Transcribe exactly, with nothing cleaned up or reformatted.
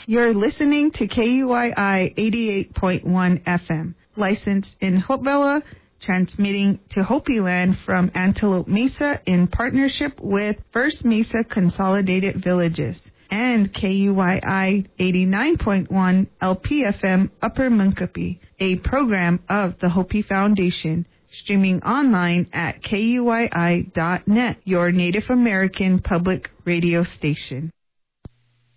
You're listening to K U I I eighty-eight point one F M, licensed in Hopevilla, transmitting to Hopi Land from Antelope Mesa in partnership with First Mesa Consolidated Villages, and K U I I eighty-nine point one L P F M Upper Munkapi, a program of the Hopi Foundation, streaming online at K U I I dot net, your Native American public radio station.